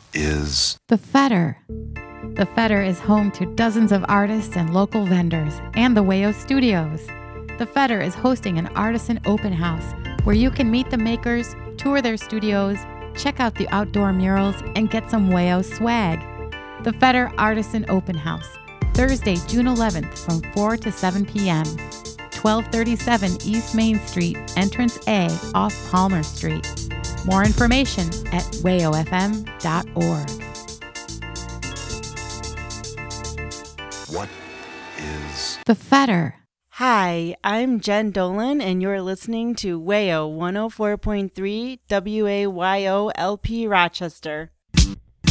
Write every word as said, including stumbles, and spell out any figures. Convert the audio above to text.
is The Fetter. The Fetter is home to dozens of artists and local vendors, and the Wayo Studios. The Fetter is hosting an artisan open house where you can meet the makers, tour their studios, check out the outdoor murals, and get some Wayo swag. The Fetter Artisan Open House, Thursday, June eleventh from four to seven p.m., twelve thirty-seven East Main Street, Entrance A off Palmer Street. More information at wayo f m dot org. what is The Fetter. Hi, I'm Jen Dolan, and you're listening to Wayo one oh four point three W A Y O L P Rochester.